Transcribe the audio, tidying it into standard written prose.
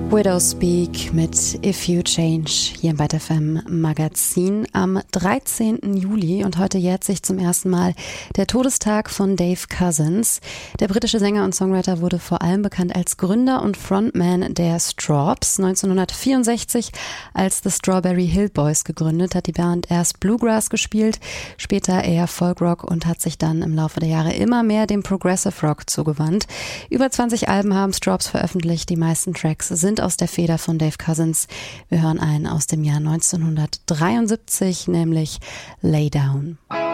Widows Speak mit If You Change hier im Byte FM Magazin am 13. Juli und heute jährt sich zum ersten Mal der Todestag von Dave Cousins. Der britische Sänger und Songwriter wurde vor allem bekannt als Gründer und Frontman der Strawbs. 1964 als The Strawberry Hill Boys gegründet, hat die Band erst Bluegrass gespielt, später eher Folkrock und hat sich dann im Laufe der Jahre immer mehr dem Progressive Rock zugewandt. Über 20 Alben haben Strawbs veröffentlicht, die meisten Tracks sind aus der Feder von Dave Cousins. Wir hören einen aus dem Jahr 1973, nämlich Lay Down.